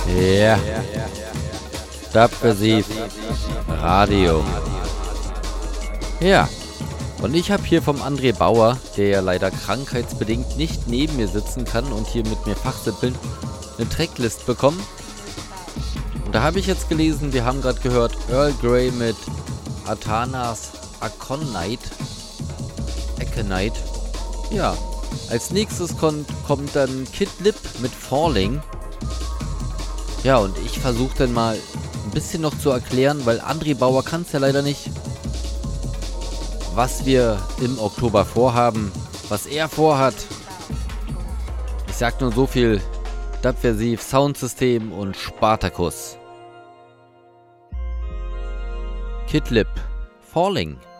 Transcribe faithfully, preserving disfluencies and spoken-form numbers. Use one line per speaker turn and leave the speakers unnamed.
Ja, Subversiv Radio. Ja, und ich habe hier vom André Bauer, der ja leider krankheitsbedingt nicht neben mir sitzen kann und hier mit mir fachsimpeln, eine Tracklist bekommen. Und da habe ich jetzt gelesen, wir haben gerade gehört Earl Grey mit Atanas Aconite. Aconite. Ja, als nächstes kommt, kommt dann Kid Lip mit Falling. Ja, und ich versuche dann mal ein bisschen noch zu erklären, weil André Bauer kann es ja leider nicht, was wir im Oktober vorhaben, was er vorhat. Ich sag nur so viel: Subversiv, Soundsystem und Spartacus. Kid Lip, Falling.